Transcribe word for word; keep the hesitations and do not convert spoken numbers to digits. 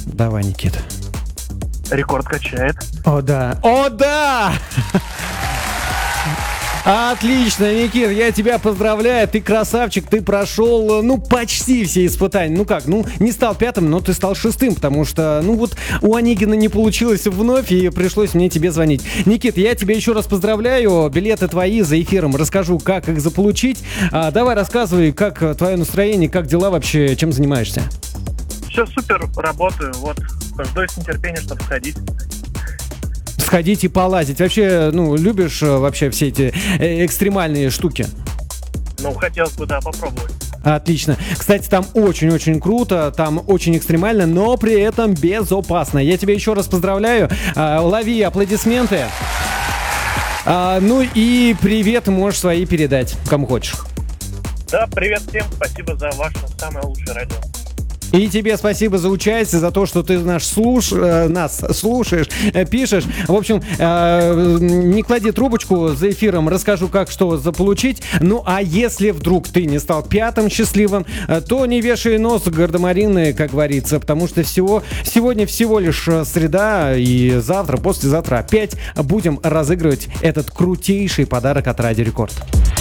Давай, Никита. Рекорд качает. О, да. О, да! Отлично, Никит, я тебя поздравляю, ты красавчик, ты прошел, ну, почти все испытания. Ну как, ну, не стал пятым, но ты стал шестым, потому что, ну, вот у Онегина не получилось вновь, и пришлось мне тебе звонить. Никит, я тебя еще раз поздравляю, билеты твои за эфиром, расскажу, как их заполучить. А, давай рассказывай, как твое настроение, как дела вообще, чем занимаешься? Все супер, работаю, вот, жду с нетерпением, чтобы сходить. Сходить и полазить. Вообще, ну, любишь вообще все эти э, экстремальные штуки? Ну, хотелось бы, да, попробовать. Отлично. Кстати, там очень-очень круто, там очень экстремально, но при этом безопасно. Я тебя еще раз поздравляю. А, лови аплодисменты. А, ну и привет можешь свои передать, кому хочешь. Да, привет всем, спасибо за ваше самое лучшее радио. И тебе спасибо за участие, за то, что ты наш слуш... нас слушаешь, пишешь. В общем, не клади трубочку за эфиром, расскажу, как что заполучить. Ну, а если вдруг ты не стал пятым счастливым, то не вешай нос гардемарины, как говорится, потому что всего... сегодня всего лишь среда, и завтра, послезавтра опять будем разыгрывать этот крутейший подарок от Радио Рекорд.